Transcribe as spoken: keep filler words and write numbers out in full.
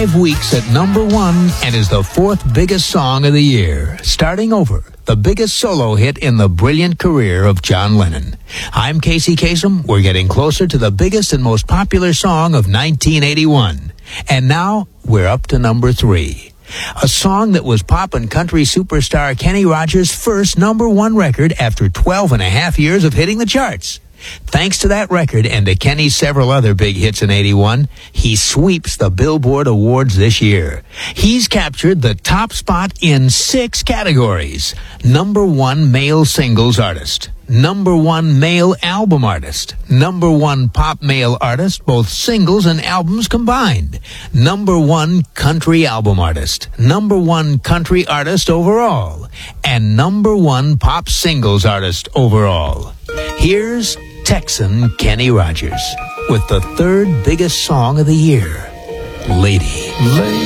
five weeks at number one and is the fourth biggest song of the year. Starting over, the biggest solo hit in the brilliant career of John Lennon. I'm Casey Kasem. We're getting closer to the biggest and most popular song of nineteen eighty-one. And now, we're up to number three. A song that was pop and country superstar Kenny Rogers' first number one record after twelve and a half years of hitting the charts. Thanks to that record and to Kenny's several other big hits in eighty-one, he sweeps the Billboard Awards this year. He's captured the top spot in six categories. Number one male singles artist. Number one male album artist. Number one pop male artist, both singles and albums combined. Number one country album artist. Number one country artist overall. And number one pop singles artist overall. Here's Texan Kenny Rogers with the third biggest song of the year, Lady. Lady.